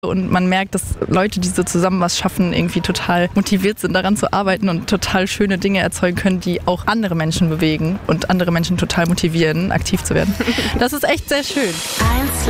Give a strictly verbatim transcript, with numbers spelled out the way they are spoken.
Und man merkt, dass Leute, die so zusammen was schaffen, irgendwie total motiviert sind, daran zu arbeiten und total schöne Dinge erzeugen können, die auch andere Menschen bewegen und andere Menschen total motivieren, aktiv zu werden. Das ist echt sehr schön.